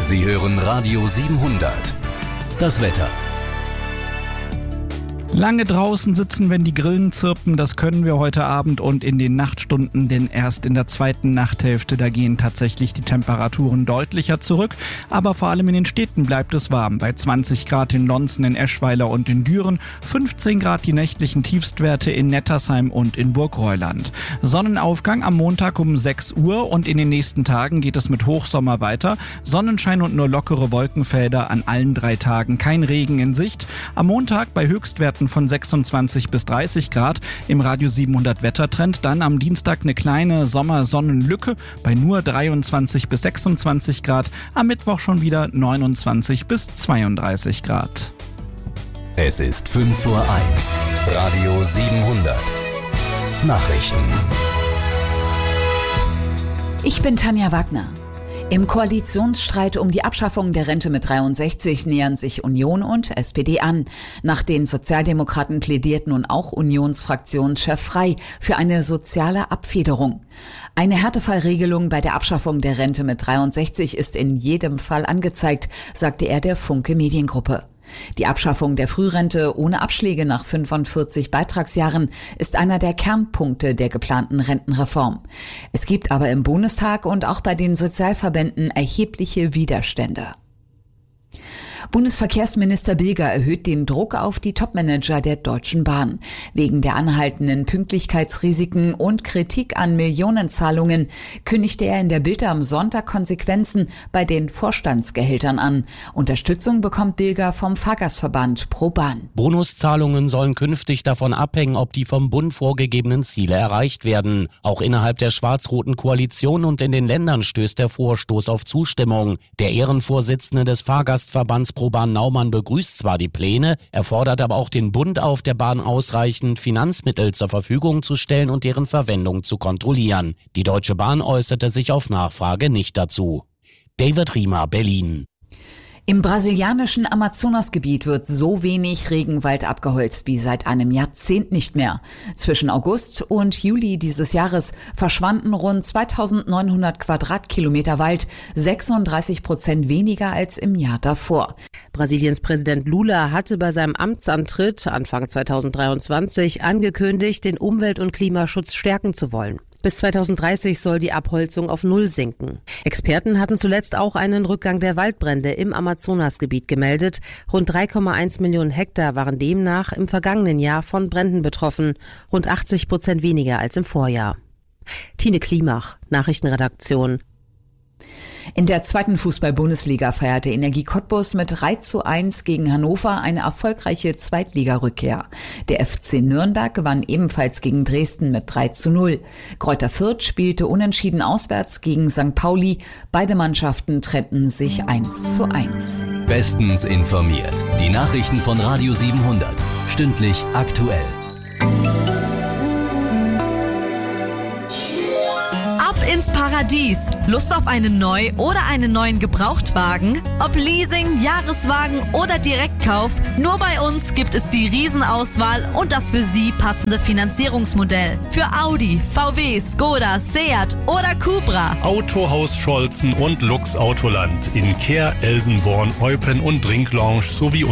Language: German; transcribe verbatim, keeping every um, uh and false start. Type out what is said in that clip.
Sie hören Radio siebenhundert. Das Wetter. Lange draußen sitzen, wenn die Grillen zirpen, das können wir heute Abend und in den Nachtstunden, denn erst in der zweiten Nachthälfte, da gehen tatsächlich die Temperaturen deutlicher zurück, aber vor allem in den Städten bleibt es warm, bei zwanzig Grad in Lonzen, in Eschweiler und in Düren, fünfzehn Grad die nächtlichen Tiefstwerte in Nettersheim und in Burgreuland. Sonnenaufgang am Montag um sechs Uhr und in den nächsten Tagen geht es mit Hochsommer weiter, Sonnenschein und nur lockere Wolkenfelder an allen drei Tagen, kein Regen in Sicht. Am Montag bei Höchstwerten von sechsundzwanzig bis dreißig Grad im Radio siebenhundert Wettertrend. Dann am Dienstag eine kleine Sommersonnenlücke bei nur dreiundzwanzig bis sechsundzwanzig Grad. Am Mittwoch schon wieder neunundzwanzig bis zweiunddreißig Grad. Es ist fünf Uhr eins. Radio siebenhundert. Nachrichten. Ich bin Tanja Wagner. Im Koalitionsstreit um die Abschaffung der Rente mit dreiundsechzig nähern sich Union und S P D an. Nach den Sozialdemokraten plädiert nun auch Unionsfraktionschef Frey für eine soziale Abfederung. Eine Härtefallregelung bei der Abschaffung der Rente mit dreiundsechzig ist in jedem Fall angezeigt, sagte er der Funke Mediengruppe. Die Abschaffung der Frührente ohne Abschläge nach fünfundvierzig Beitragsjahren ist einer der Kernpunkte der geplanten Rentenreform. Es gibt aber im Bundestag und auch bei den Sozialverbänden erhebliche Widerstände. Bundesverkehrsminister Bilger erhöht den Druck auf die Topmanager der Deutschen Bahn. Wegen der anhaltenden Pünktlichkeitsrisiken und Kritik an Millionenzahlungen kündigte er in der Bild am Sonntag Konsequenzen bei den Vorstandsgehältern an. Unterstützung bekommt Bilger vom Fahrgastverband ProBahn. Bonuszahlungen sollen künftig davon abhängen, ob die vom Bund vorgegebenen Ziele erreicht werden. Auch innerhalb der schwarz-roten Koalition und in den Ländern stößt der Vorstoß auf Zustimmung. Der Ehrenvorsitzende des Fahrgastverbands ProBahn Naumann begrüßt zwar die Pläne, er fordert aber auch den Bund auf, der Bahn ausreichend Finanzmittel zur Verfügung zu stellen und deren Verwendung zu kontrollieren. Die Deutsche Bahn äußerte sich auf Nachfrage nicht dazu. David Riemer, Berlin. Im brasilianischen Amazonasgebiet wird so wenig Regenwald abgeholzt wie seit einem Jahrzehnt nicht mehr. Zwischen August und Juli dieses Jahres verschwanden rund zweitausendneunhundert Quadratkilometer Wald, sechsunddreißig Prozent weniger als im Jahr davor. Brasiliens Präsident Lula hatte bei seinem Amtsantritt Anfang zweitausenddreiundzwanzig angekündigt, den Umwelt- und Klimaschutz stärken zu wollen. Bis zweitausenddreißig soll die Abholzung auf Null sinken. Experten hatten zuletzt auch einen Rückgang der Waldbrände im Amazonasgebiet gemeldet. Rund drei Komma eins Millionen Hektar waren demnach im vergangenen Jahr von Bränden betroffen. Rund achtzig Prozent weniger als im Vorjahr. Tine Klimach, Nachrichtenredaktion. In der zweiten Fußball-Bundesliga feierte Energie Cottbus mit drei zu eins gegen Hannover eine erfolgreiche Zweitligarückkehr. Der F C Nürnberg gewann ebenfalls gegen Dresden mit drei zu null. Greuther Fürth spielte unentschieden auswärts gegen Sankt Pauli. Beide Mannschaften trennten sich eins zu eins. Bestens informiert. Die Nachrichten von Radio siebenhundert. Stündlich aktuell. Ins Paradies. Lust auf einen Neu- oder einen neuen Gebrauchtwagen? Ob Leasing, Jahreswagen oder Direktkauf, nur bei uns gibt es die Riesenauswahl und das für Sie passende Finanzierungsmodell. Für Audi, V W, Skoda, Seat oder Cupra. Autohaus Scholzen und Lux Autoland in Kehr, Elsenborn, Eupen und Drinklounge sowie